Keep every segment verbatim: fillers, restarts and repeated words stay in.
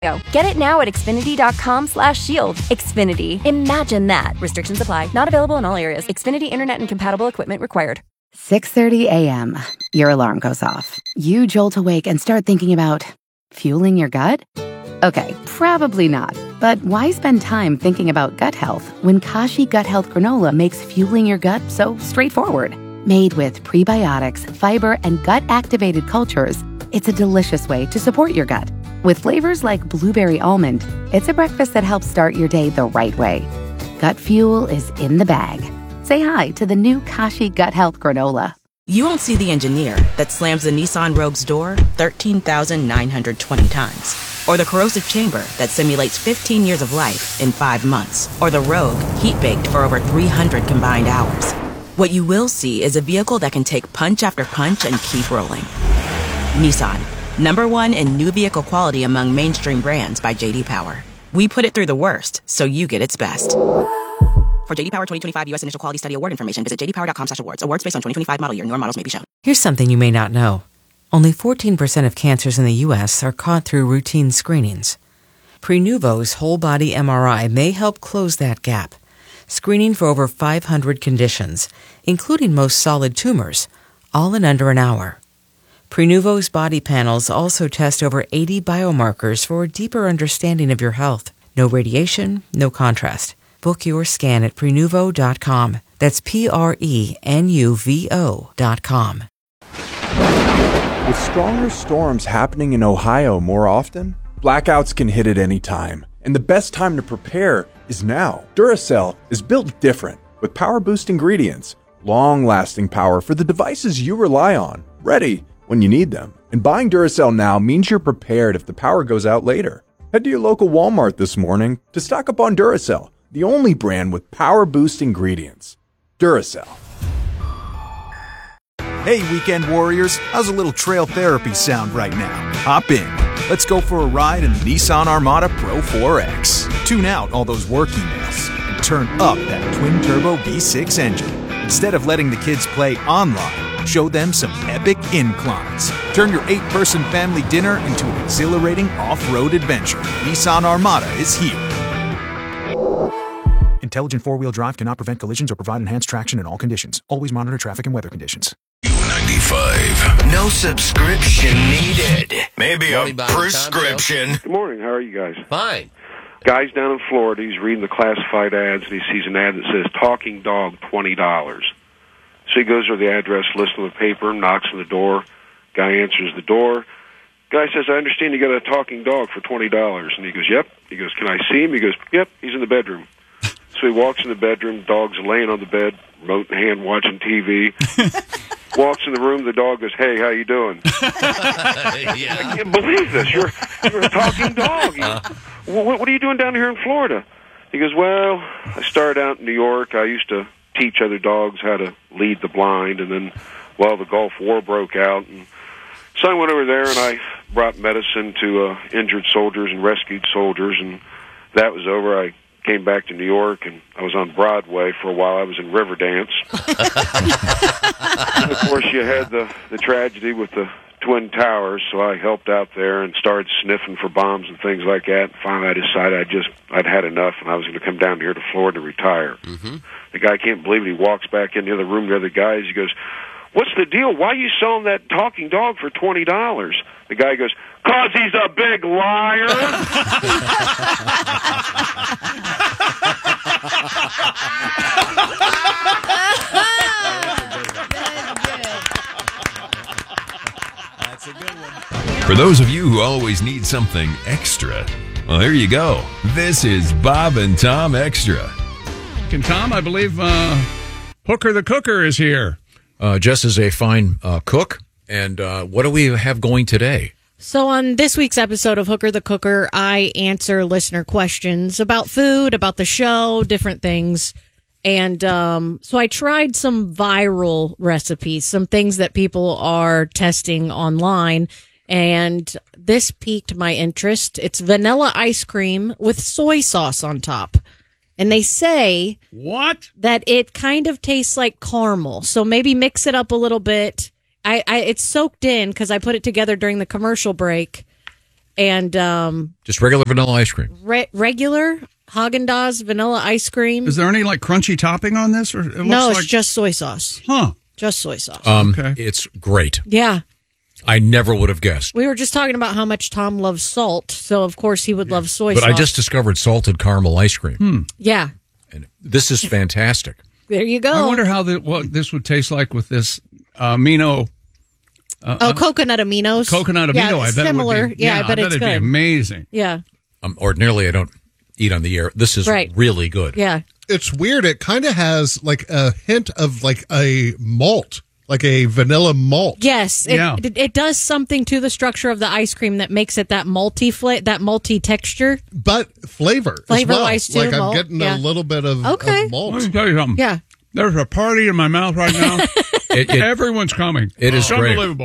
Get it now at Xfinity.com slash shield. Xfinity. Imagine that. Restrictions apply. Not available in all areas. Xfinity Internet and compatible equipment required. six thirty a.m. Your alarm goes off. You jolt awake and start thinking about fueling your gut? Okay, probably not. But why spend time thinking about gut health when Kashi Gut Health Granola makes fueling your gut so straightforward? Made with prebiotics, fiber, and gut-activated cultures, it's a delicious way to support your gut. With flavors like blueberry almond, it's a breakfast that helps start your day the right way. Gut fuel is in the bag. Say hi to the new Kashi Gut Health Granola. You won't see the engineer that slams the Nissan Rogue's door thirteen thousand nine hundred twenty times. Or the corrosive chamber that simulates fifteen years of life in five months. Or the Rogue heat-baked for over three hundred combined hours. What you will see is a vehicle that can take punch after punch and keep rolling. Nissan. Number one in new vehicle quality among mainstream brands by J D Power. We put it through the worst, so you get its best. For J D Power twenty twenty-five U S Initial Quality Study Award information, visit j d power dot com slash awards. Awards based on twenty twenty-five model year. Newer models may be shown. Here's something you may not know. Only fourteen percent of cancers in the U S are caught through routine screenings. Prenuvo's whole body M R I may help close that gap, screening for over five hundred conditions, including most solid tumors, all in under an hour. Prenuvo's body panels also test over eighty biomarkers for a deeper understanding of your health. No radiation, no contrast. Book your scan at prenuvo dot com. That's P R E N U V O dot com. With stronger storms happening in Ohio more often, blackouts can hit at any time. And the best time to prepare is now. Duracell is built different, with power-boost ingredients, long-lasting power for the devices you rely on, ready when you need them. And buying Duracell now means you're prepared if the power goes out later. Head to your local Walmart this morning to stock up on Duracell, the only brand with power boost ingredients. Duracell. Hey, weekend warriors, how's a little trail therapy sound right now? Hop in. Let's go for a ride in the Nissan Armada Pro four X. Tune out all those work emails and turn up that twin-turbo V six engine. Instead of letting the kids play online, show them some epic inclines. Turn your eight-person family dinner into an exhilarating off-road adventure. Nissan Armada is here. Intelligent four-wheel drive cannot prevent collisions or provide enhanced traction in all conditions. Always monitor traffic and weather conditions. ninety-five. No subscription needed. Maybe a prescription. Good morning. How are you guys? Fine. Guy's down in Florida. He's reading the classified ads, and he sees an ad that says, talking dog, twenty dollars. So he goes to the address listed on the paper, knocks on the door. Guy answers the door. Guy says, I understand you got a talking dog for twenty dollars. And he goes, yep. He goes, can I see him? He goes, yep, he's in the bedroom. So he walks in the bedroom. Dog's laying on the bed, remote in hand, watching T V. Walks in the room. The dog goes, hey, how you doing? Yeah. I can't believe this. You're, you're a talking dog. You, uh. what, what are you doing down here in Florida? He goes, well, I started out in New York. I used to teach other dogs how to lead the blind, and then, well, the Gulf War broke out, and so I went over there and I brought medicine to uh, injured soldiers and rescued soldiers, and that was over. I came back to New York, and I was on Broadway for a while. I was in Riverdance. And, of course, you had the, the tragedy with the Twin Towers, so I helped out there and started sniffing for bombs and things like that. And finally, I decided I just I'd had enough, and I was going to come down here to Florida to retire. Mm-hmm. The guy can't believe it. He walks back in the other room, the other guys. He goes, "What's the deal? Why are you selling that talking dog for twenty dollars?" The guy goes, "'Cause he's a big liar." That's a good one. For those of you who always need something extra, well, here you go. This is Bob and Tom Extra. And Tom, I believe uh, Hooker the Cooker is here. Uh, Jess is a fine uh, cook. And uh, what do we have going today? So on this week's episode of Hooker the Cooker, I answer listener questions about food, about the show, different things. And um, so I tried some viral recipes, some things that people are testing online. And this piqued my interest. It's vanilla ice cream with soy sauce on top. And they say what that it kind of tastes like caramel. So maybe mix it up a little bit. I, I it's soaked in because I put it together during the commercial break. and um, Just regular vanilla ice cream. re- regular Haagen-Dazs vanilla ice cream. Is there any like crunchy topping on this? Or it looks no, it's like... just soy sauce. Huh. Just soy sauce. Um, Okay. It's great. Yeah. I never would have guessed. We were just talking about how much Tom loves salt, so of course he would love soy But sauce. I just discovered salted caramel ice cream. Hmm. Yeah. And this is fantastic. There you go. I wonder how the, what this would taste like with this uh, amino. Uh, oh, uh, coconut aminos. coconut amino. Yeah, I it's bet similar. It would be, yeah, yeah, I bet, it's it'd good. be amazing. Yeah. Um, ordinarily, I don't eat on the air. This is Right. really good. Yeah. It's weird. It kind of has like a hint of like a malt, like a vanilla malt. Yes, it, Yeah. it, it does something to the structure of the ice cream that makes it that multi fla- that multi texture. But flavor, Flavor as well. wise too. Like I'm malt, getting yeah. a little bit of, Okay. of malt. Let me tell you something. Yeah. There's a party in my mouth right now. It- it- Everyone's coming. It is It's great. unbelievable.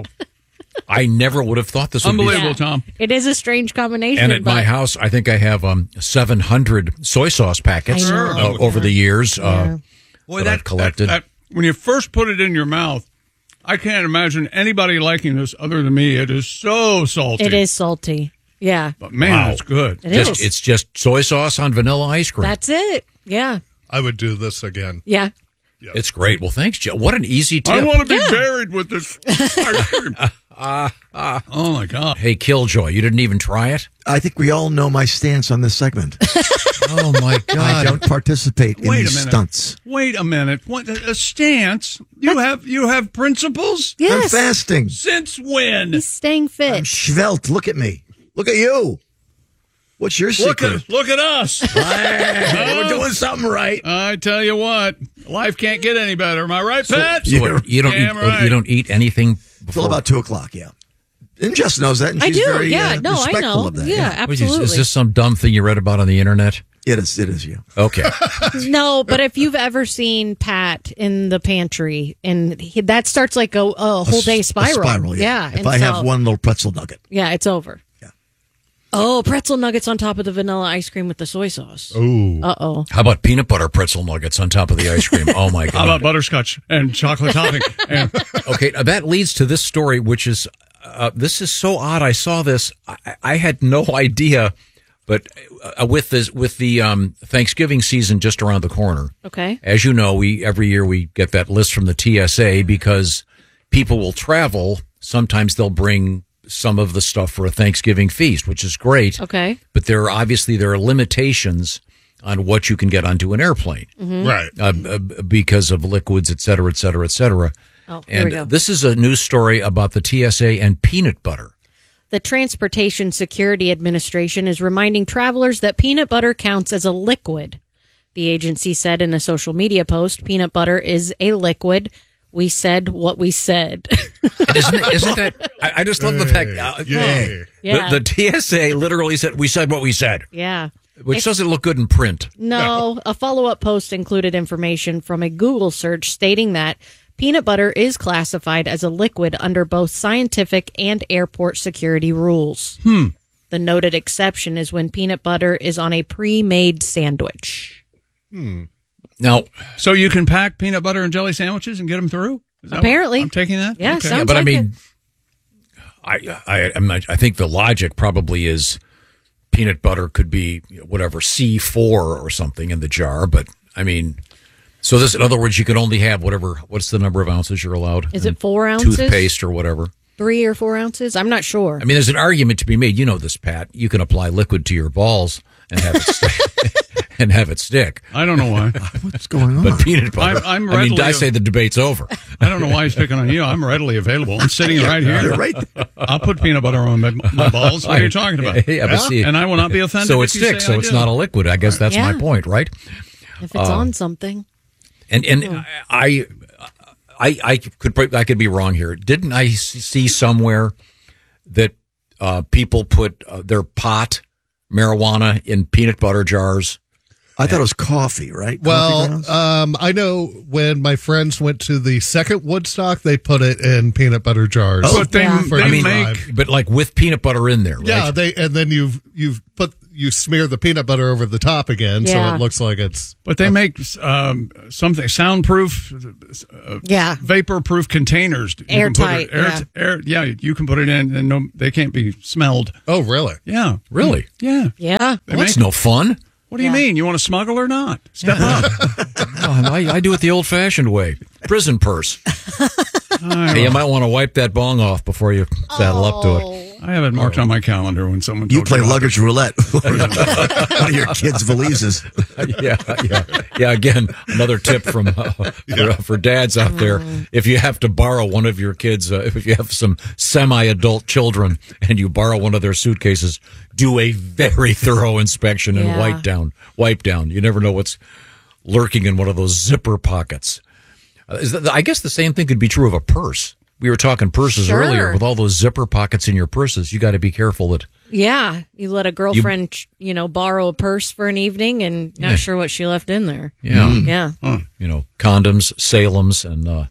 I never would have thought this would Unbelievable, be. Tom. It is a strange combination. And at but my house, I think I have um, seven hundred soy sauce packets I know. uh, over the years uh, Boy, that, I've collected. that- when you first put it in your mouth, I can't imagine anybody liking this other than me. It is so salty. It is salty. Yeah. But man, Wow. it's good. It just, is. It's just soy sauce on vanilla ice cream. That's it. Yeah. I would do this again. Yeah. It's great. Well, thanks, Joe. What an easy tip. I want to be Yeah. buried with this ice cream. Uh, uh, oh, my God. Hey, Killjoy, you didn't even try it? I think we all know my stance on this segment. Oh, my God. I don't participate in Wait a these minute. stunts. Wait a minute. What a stance? You have you have principles? Yes. I'm fasting. Since when? He's staying fit. I'm svelte. Look at me. Look at you. What's your Look secret? at look at us. Hey, we're doing something right. I tell you what, life can't get any better. Am I right, Pat? So what, you don't eat, Damn right. you don't eat anything Until before about two o'clock, yeah. And Jess knows that, and I she's do. very Yeah. uh, No, I respectful know. of that. Yeah, What is, absolutely. is this some dumb thing you read about on the internet? It is, it is, yeah. Okay. No, but if you've ever seen Pat in the pantry, and he, that starts like a, a whole day A spiral. spiral, yeah. If and I so- have one little pretzel nugget. yeah, it's over. Yeah. Oh, pretzel nuggets on top of the vanilla ice cream with the soy sauce. Ooh. Uh oh. How about peanut butter pretzel nuggets on top of the ice cream? Oh, my God. How about butterscotch and chocolate topping? And Okay, now that leads to this story, which is uh, this is so odd. I saw this. I, I had no idea, but uh, with this with the um, Thanksgiving season just around the corner, Okay. as you know, we every year we get that list from the T S A because people will travel. Sometimes they'll bring some of the stuff for a Thanksgiving feast, which is great. Okay. But there are obviously there are limitations on what you can get onto an airplane, Mm-hmm. Right. uh, uh, because of liquids, et cetera, et cetera, et cetera. Oh, here And we go. this is a news story about the T S A and peanut butter. The Transportation Security Administration is reminding travelers that peanut butter counts as a liquid. The agency said in a social media post, peanut butter is a liquid. We said what we said. And isn't, isn't that? I, I just love the fact. Uh, Yeah. Yeah. The, the T S A literally said, "We said what we said," Yeah. which If- doesn't look good in print. No, a follow-up post included information from a Google search stating that peanut butter is classified as a liquid under both scientific and airport security rules. Hmm. The noted exception is when peanut butter is on a pre-made sandwich. Hmm. Now, so you can pack peanut butter and jelly sandwiches and get them through? Is that what- Apparently. I'm taking that? Yeah, Okay. sounds yeah, but I like mean, I, I, I'm not, I think the logic probably is peanut butter could be you know, whatever C four or something in the jar, but I mean. So this, in other words, you can only have whatever. What's the number of ounces you're allowed? Is it four ounces? Toothpaste or whatever. Three or four ounces? I'm not sure. I mean, there's an argument to be made. You know this, Pat. You can apply liquid to your balls and have it stick. and have it stick. I don't know why. What's going on? But peanut butter. I'm, I'm I mean, readily I say the debate's over. I don't know why he's picking on you. I'm readily available. I'm sitting right here. You're right. I'll put peanut butter on my, my balls. What are you talking about? Yeah, but see, and I will not be offended. So it if you sticks. say So I it's did. not a liquid. I guess that's Yeah. my point, right? If it's Uh, on something. And and I, I I could I could be wrong here. Didn't I see somewhere that uh, people put uh, their pot marijuana in peanut butter jars? I thought it was coffee, right? Coffee Well, grounds? um, I know when my friends went to the second Woodstock, they put it in peanut butter jars. But they, Yeah. For they the make drive. But like with peanut butter in there, right? Yeah, they and then you've you've put you smear the peanut butter over the top again, Yeah. so it looks like it's. But they make um, something soundproof, uh, Yeah. vapor-proof containers. You can put Airtight, it- air, yeah. air, yeah, you can put it in, and no, they can't be smelled. Oh, really? Yeah, Really? yeah. Yeah. They Well, that's make- no fun. What do you Yeah. mean? You want to smuggle or not? Step up. Oh, I, I do it the old-fashioned way. Prison purse. Hey, you might want to wipe that bong off before you saddle up to it. I have it marked on my calendar when someone. You told play about luggage roulette. One of your kids' valises. yeah, yeah, yeah. Again, another tip from uh, for, for dads out there: if you have to borrow one of your kids, uh, if you have some semi-adult children and you borrow one of their suitcases, do a very thorough inspection and Yeah. wipe down, wipe down. You never know what's lurking in one of those zipper pockets. Uh, is that, I guess the same thing could be true of a purse. We were talking purses Sure. earlier. With all those zipper pockets in your purses, you got to be careful that. Yeah. You let a girlfriend, you, know, borrow a purse for an evening and not Yeah. sure what she left in there. Yeah. Yeah. You know, condoms, Salem's, and uh,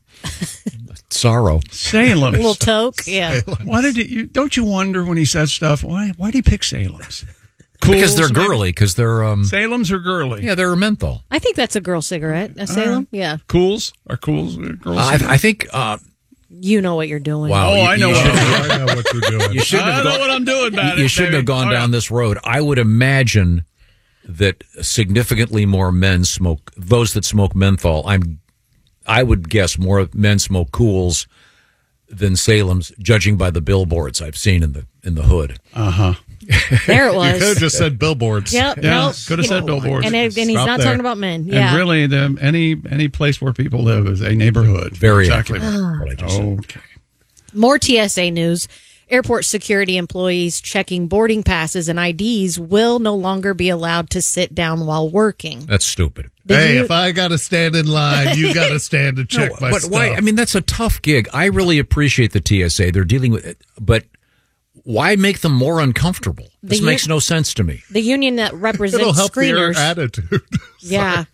sorrow. Salem. A little toke. Yeah. Why did it, you? Don't you wonder when he says stuff? Why? Why did he pick Salem's? Because they're Cools, maybe? girly. Because they're um. Salem's are girly. Yeah, they're menthol. I think that's a girl cigarette. A Salem? Yeah. Cools are cools. uh, Girls. I, I think. Uh, You know what you're doing. wow. Oh, you- I know You, what shouldn't- I'm I know what you're doing. you shouldn't I have know gone, what I'm doing, you, man. you shouldn't have gone down this road. I would imagine that significantly more men smoke. Those that smoke menthol. I'm. I would guess more men smoke Cools than Salem's, judging by the billboards I've seen in the in the hood. Uh huh. There it You could have was. just said billboards. Yep. Yeah, nope. could have You said know, billboards. And, it- and he's Stop not there. talking about men. Yeah. And really, the, any any place where people live is a neighborhood. Very exactly. accurate, what I just said. Okay. More T S A news. Airport security employees checking boarding passes and I Ds will no longer be allowed to sit down while working. That's stupid. Did Hey, you- if I got to stand in line, you got to stand to check No, my but stuff. why? I mean, that's a tough gig. I really appreciate the T S A. They're dealing with it, but why make them more uncomfortable? This The makes u- no sense to me. The union that It'll represents help their screeners. attitude. Yeah.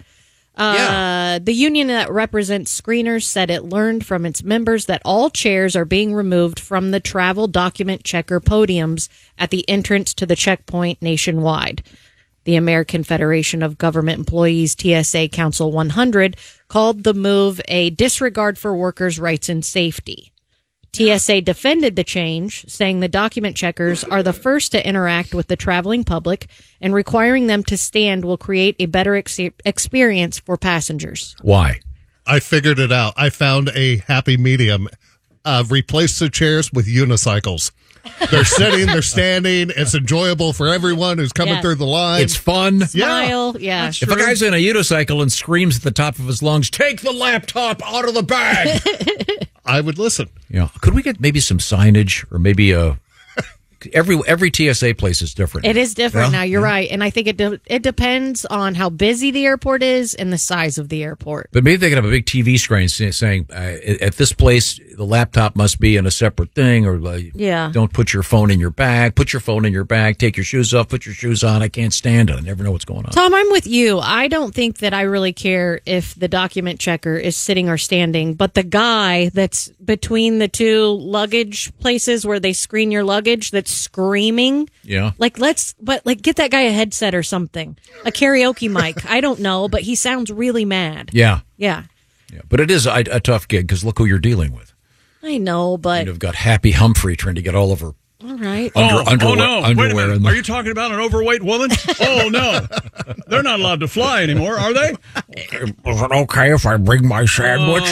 Uh, The union that represents screeners said it learned from its members that all chairs are being removed from the travel document checker podiums at the entrance to the checkpoint nationwide. The American Federation of Government Employees, T S A Council one hundred, called the move a disregard for workers' rights and safety. T S A defended the change, saying the document checkers are the first to interact with the traveling public, and requiring them to stand will create a better ex- experience for passengers. Why? I figured it out. I found a happy medium. Uh, replace the chairs with unicycles. They're sitting, they're standing. It's enjoyable for everyone who's coming Yeah. through the line. It's fun. Smile, yeah. If a guy's in a unicycle and screams at the top of his lungs, "Take the laptop out of the bag!" I would listen. Yeah. Could we get maybe some signage or maybe a every every T S A place is different. It is different Yeah. now. You're right, and I think it de- it depends on how busy the airport is and the size of the airport. But maybe they could have a big T V screen say- saying, uh, "At this place, the laptop must be in a separate thing," or uh, Yeah. don't put your phone in your bag. Put your phone in your bag. Take your shoes off. Put your shoes on. I can't stand it. I never know what's going on. Tom, I'm with you. I don't think that I really care if the document checker is sitting or standing, but the guy that's between the two luggage places where they screen your luggage that's screaming. Yeah. Like, let's, but like, get that guy a headset or something, a karaoke mic. I don't know, but he sounds really mad. Yeah. Yeah. Yeah. But it is a, a tough gig because look who you're dealing with. I know, but You've got Happy Humphrey trying to get all of her all right. under, oh, underwear, oh no! Wait a underwear minute. in the- Are you talking about an overweight woman? Oh no, they're not allowed to fly anymore, are they? Is it okay if I bring my sandwich?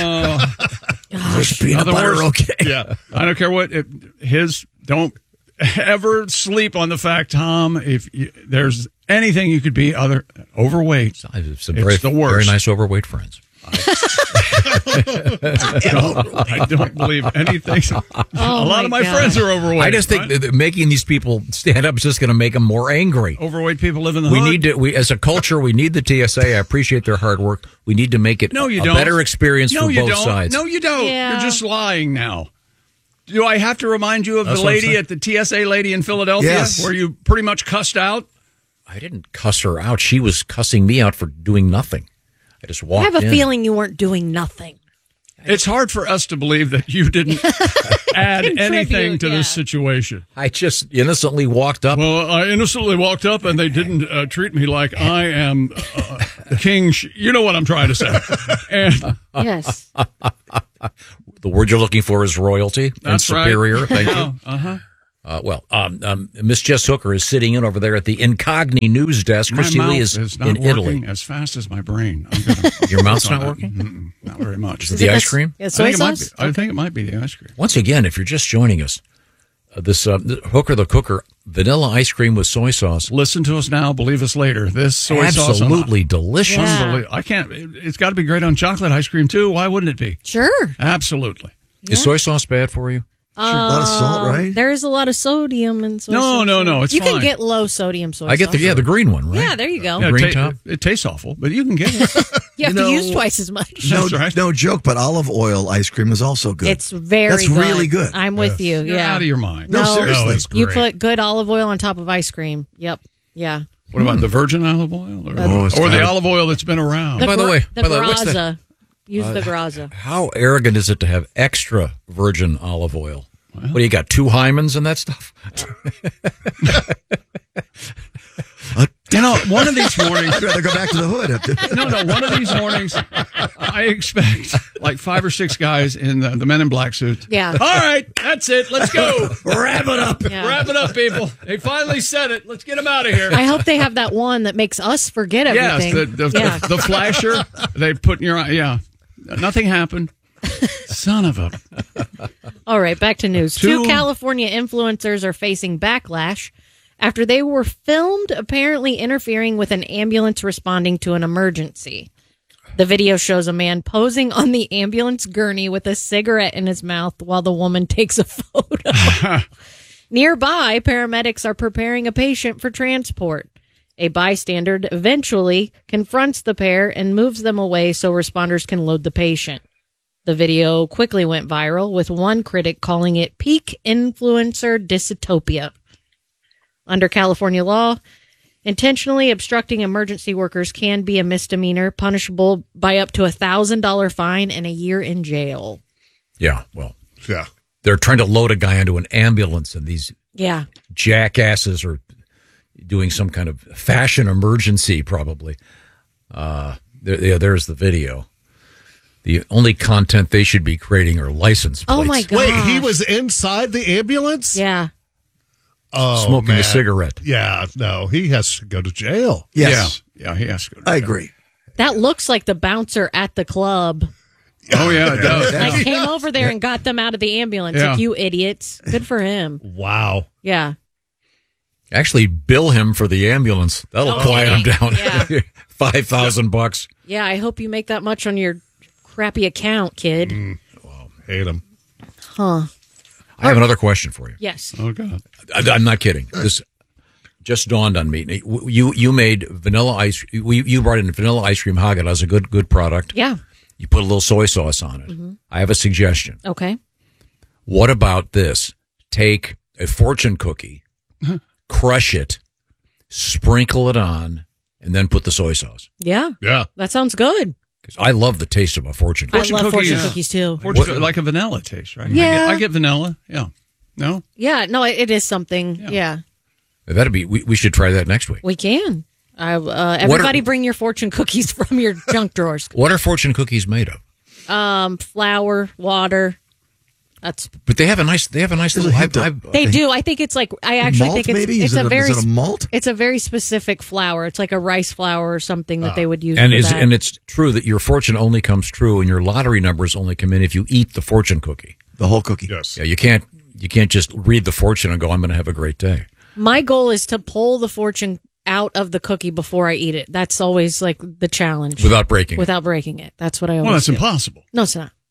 Uh, Is peanut other butter words- okay? Yeah, I don't care what it, his. Don't ever sleep on the fact, Tom. If you, there's anything you could be other overweight, I have some it's very, the worst. very nice overweight friends. I don't, I don't believe anything. a lot my of my God. friends are overweight. I just think right? that making these people stand up is just going to make them more angry. overweight people live in the We hood. need to, we as a culture, we need the T S A. I appreciate their hard work. We need to make it No, you a don't. better experience no, for you both don't. sides. No, you don't. Yeah. You're just lying now. Do I have to remind you of That's the what I'm lady saying. at the T S A lady in Philadelphia Yes. where you pretty much cussed out? I didn't cuss her out. She was cussing me out for doing nothing. I just I walked have a in. feeling you weren't doing nothing. It's hard for us to believe that you didn't add anything to yeah. this situation. I just innocently walked up. Well, I innocently walked up, and they didn't uh, treat me like I am uh, king. Sh- you know what I'm trying to say. And Yes. The word you're looking for is royalty and That's right. superior. Thank you. Yeah, uh-huh. Uh, well, um, um, Miss Jess Hooker is sitting in over there at the Incogni news desk. My Christy mouth Lee is, is not in working Italy. as fast as my brain. I'm gonna Your mouth's work not on that. working? Mm-mm, not very much. Is it the ice cream? Yeah, I soy think it might be. sauce? I think it might be the ice cream. Once again, if you're just joining us, uh, this uh, Hooker the Cooker vanilla ice cream with soy sauce. Listen to us now, believe us later. This soy sauce, Absolutely delicious. Yeah. unbelievable. I can't. It, it's got to be great on chocolate ice cream too. Why wouldn't it be? Sure. Absolutely. Is soy sauce bad for you? a lot of salt, Um, right? There is a lot of sodium in soy No, sauce. no, no, it's You fine. can get low sodium soy I get the sauce. yeah the green one, right? Yeah, there you go. Yeah, Green it, ta- top? it, it tastes awful, but you can get it. You have You to use know- twice as much. No, That's right. no joke, but olive oil ice cream is also good. It's very That's good. really good. I'm with you. You're Yeah. out of your mind. No, seriously. No, it's You great. put good olive oil on top of ice cream. Yep. Yeah. What about the virgin olive oil, or, Oh, it's or the gotta- olive oil that's been around? by the gra- way- the by the way, what's the- Graza. Use the Graza. How arrogant is it to have extra virgin olive oil? What do you got? Two hymens and that stuff? You know, one of these mornings. I'd rather go back to the hood. No, no. One of these mornings, I expect like five or six guys in the, the Men in Black suits. Yeah. All right, that's it. Let's go. Wrap it up. Yeah. Wrap it up, people. They finally said it. Let's get them out of here. I hope they have that one that makes us forget Yes, everything. the, the, yeah. the, the flasher they put in your eye. Yeah, nothing happened. Son of a. All right, back to news. Two- Two California influencers are facing backlash after they were filmed apparently interfering with an ambulance responding to an emergency. The video shows a man posing on the ambulance gurney with a cigarette in his mouth while the woman takes a photo. Nearby, paramedics are preparing a patient for transport. A bystander eventually confronts the pair and moves them away so responders can load the patient. The video quickly went viral, with one critic calling it peak influencer dystopia. Under California law, intentionally obstructing emergency workers can be a misdemeanor, punishable by up to a one thousand dollars fine and a year in jail. Yeah, well, Yeah. they're trying to load a guy into an ambulance, and these Yeah. jackasses are doing some kind of fashion emergency, probably. Uh, there, yeah, there's the video. The only content they should be creating are license plates. Oh, my God. Wait, he was inside the ambulance? Yeah. Oh, Smoking man. a cigarette. Yeah, no, he has to go to jail. Yes. Yeah, yeah, he has to go. To I jail. agree. That looks like the bouncer at the club. Oh yeah, it does. Like, came over there and got them out of the ambulance. Yeah. Like, you idiots. Good for him. Wow. Yeah. Actually, bill him for the ambulance. That'll Oh, quiet him okay. down. Yeah. Five thousand bucks. Yeah, I hope you make that much on your crappy account, kid. Mm. Hate him. Huh. I have another question for you. Yes. Oh God. I, I'm not kidding. This just dawned on me. You you made vanilla ice. You, you brought in vanilla ice cream Häagen-Dazs, a good good product. Yeah. You put a little soy sauce on it. Mhm. I have a suggestion. Okay. What about this? Take a fortune cookie, crush it, sprinkle it on, and then put the soy sauce. Yeah. Yeah. That sounds good. Because I love the taste of a fortune cookie. I love fortune yeah. cookies too. Fortune cookie, like a vanilla taste, right? Yeah. I get, I get vanilla. Yeah. No. Yeah, no, it, it is something. Yeah. That'd be. We, we should try that next week. We can. I, uh, everybody bring your fortune cookies from your junk drawers. What are fortune cookies made of? Um, flour, water. That's But they have a nice. They have a nice little. I've, I've, they do. I think it's like I actually Malt, think it's maybe? it's Is a it a- very is it a malt? It's a very specific flour. It's like a rice flour or something that they would use. And for is that. and it's true that your fortune only comes true and your lottery numbers only come in if you eat the fortune cookie. The whole cookie. Yes. Yeah, you can't you can't just read the fortune and go, I'm going to have a great day. My goal is to pull the fortune out of the cookie before I eat it. That's always like the challenge. Without breaking it. Without breaking it. That's what I always Well, that's do. impossible. No, it's not.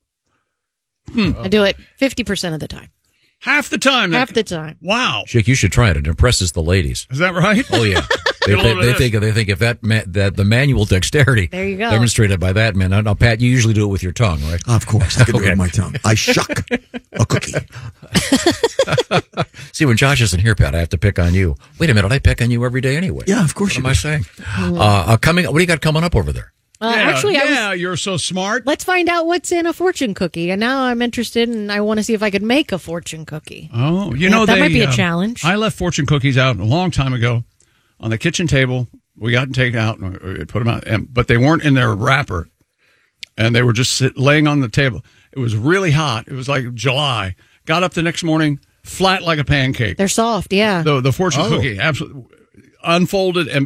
Hmm. I do it fifty percent of the time. Half the time. Half the time. Wow. Chick, you should try it. It impresses the ladies. Is that right? Oh yeah. They, Get a they, load of they this. think they think if that ma- that the manual dexterity There you go. demonstrated by that man. Now, now, Pat, you usually do it with your tongue, right? Of course. I can do it Okay. with my tongue. I shuck a cookie. See, when Josh isn't here, Pat, I have to pick on you. Wait a minute, I pick on you every day anyway. Yeah, of course What you am I do. saying? Uh, uh, coming, what do you got coming up over there? Uh, yeah, actually, I was- yeah, you're so smart. Let's find out what's in a fortune cookie. And now I'm interested, and I want to see if I could make a fortune cookie. Oh, you Yeah, know that they, might be a um, challenge. I left fortune cookies out a long time ago on the kitchen table. We got them taken out and we put them out, and, but they weren't in their wrapper, and they were just sit, laying on the table. It was really hot. It was like July. Got up the next morning, flat like a pancake. They're soft, yeah. The the fortune Oh. cookie absolutely unfolded and